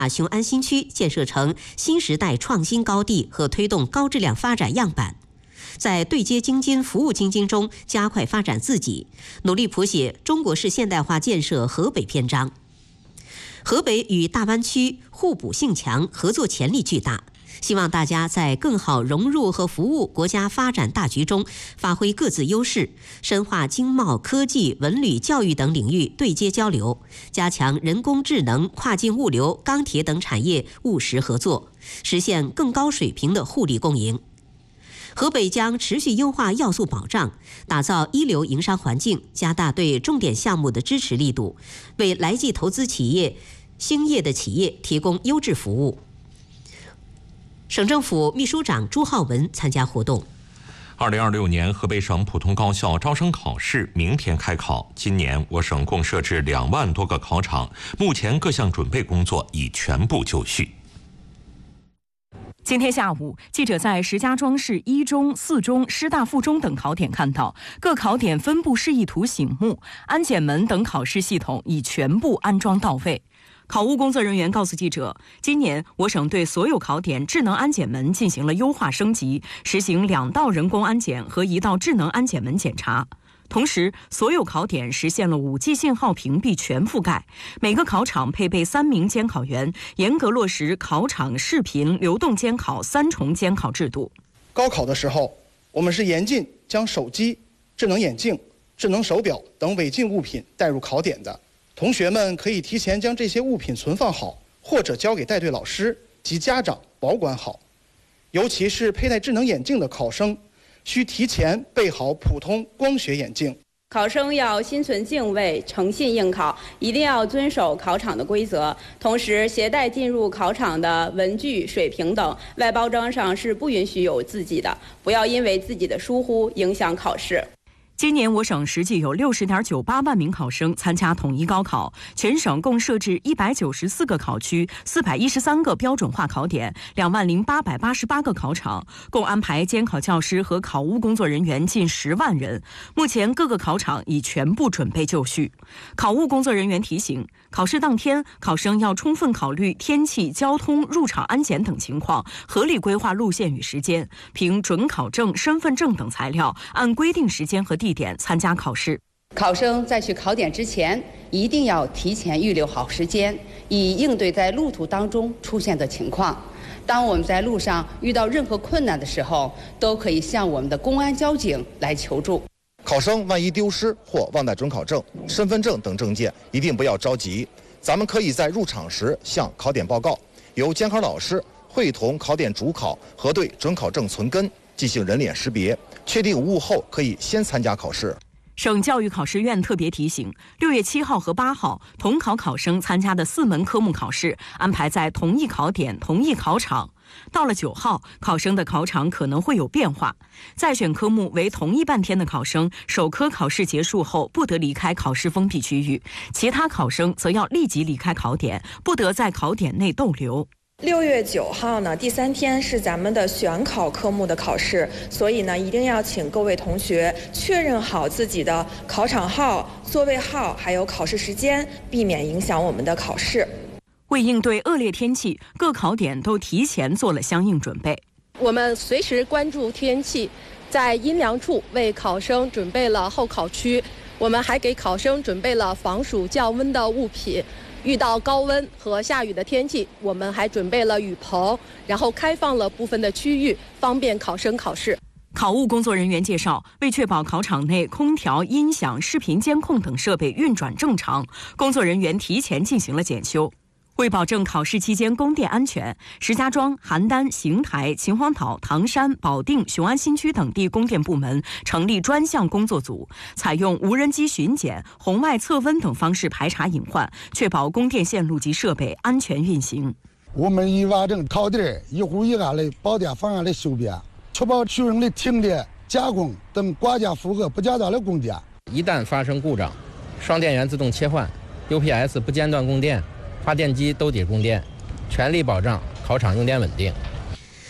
把雄安新区建设成新时代创新高地和推动高质量发展样板，在对接京津、服务京津中加快发展自己，努力谱写中国式现代化建设河北篇章。河北与大湾区互补性强，合作潜力巨大。希望大家在更好融入和服务国家发展大局中，发挥各自优势，深化经贸、科技、文旅、教育等领域对接交流，加强人工智能、跨境物流、钢铁等产业务实合作，实现更高水平的互利共赢。河北将持续优化要素保障，打造一流营商环境，加大对重点项目的支持力度，为来计投资企业、兴业的企业提供优质服务。省政府秘书长朱浩文参加活动。 2026年河北省普通高校招生考试明天开考。今年我省共设置2万多个考场，目前各项准备工作已全部就绪。 今天下午，记者在石家庄市一中、四中、师大附中等考点看到，各考点分布示意图醒目，安检门等考试系统已全部安装到位。考务工作人员告诉记者，今年我省对所有考点智能安检门进行了优化升级，实行2道人工安检和1道智能安检门检查。同时，所有考点实现了5G 信号屏蔽全覆盖，每个考场配备3名监考员，严格落实考场视频流动监考3重监考制度。 高考的时候，我们是严禁将手机、智能眼镜、智能手表等违禁物品带入考点的。同学们可以提前将这些物品存放好，或者交给带队老师及家长保管好。尤其是佩戴智能眼镜的考生，需提前备好普通光学眼镜。 考生要心存敬畏，诚信应考，一定要遵守考场的规则。同时，携带进入考场的文具、水瓶等外包装上是不允许有字迹的，不要因为自己的疏忽影响考试。 今年我省实际有60.98万名考生参加统一高考，全省共设置194个考区、413个标准化考点、20888个考场，共安排监考教师和考务工作人员近10万人。目前各个考场已全部准备就绪。考务工作人员提醒，考试当天，考生要充分考虑天气、交通、入场安检等情况，合理规划路线与时间，凭准考证、身份证等材料，按规定时间和地点参加考试。 考生在去考点之前，一定要提前预留好时间，以应对在路途当中出现的情况。当我们在路上遇到任何困难的时候，都可以向我们的公安交警来求助。 考生万一丢失或忘带准考证、身份证等证件，一定不要着急。咱们可以在入场时向考点报告，由监考老师会同考点主考核对准考证存根，进行人脸识别，确定无误后可以先参加考试。 省教育考试院特别提醒，6月7号和8号统考考生参加的4门科目考试安排在同一考点、同一考场。到了9号，考生的考场可能会有变化。在选科目为同一半天的考生，首科考试结束后不得离开考试封闭区域，其他考生则要立即离开考点，不得在考点内逗留。 6月9号呢，第3天是咱们的选考科目的考试，所以呢，一定要请各位同学确认好自己的考场号、座位号，还有考试时间，避免影响我们的考试。 为应对恶劣天气，各考点都提前做了相应准备。 我们随时关注天气，在阴凉处为考生准备了候考区，我们还给考生准备了防暑降温的物品。遇到高温和下雨的天气，我们还准备了雨棚，然后开放了部分的区域，方便考生考试。 考务工作人员介绍，为确保考场内空调、音响、视频监控等设备运转正常，工作人员提前进行了检修。为保证考试期间供电安全，石家庄、邯郸、邢台、秦皇岛、唐山、保定、雄安新区等地供电部门成立专项工作组，采用无人机巡检、红外测温等方式排查隐患，确保供电线路及设备安全运行。 我们已完成考点一户一案的保电方案的修编，确保学生的停电、加工等国家负荷不较大的供电。 一旦发生故障，双电源自动切换 ，UPS 不间断供电，发电机都得供电，全力保障考场用电稳定。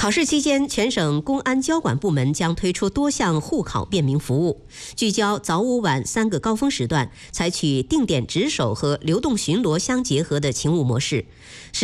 考试期间，全省公安交管部门将推出多项护考便民服务，聚焦早午晚3个高峰时段，采取定点值守和流动巡逻相结合的勤务模式。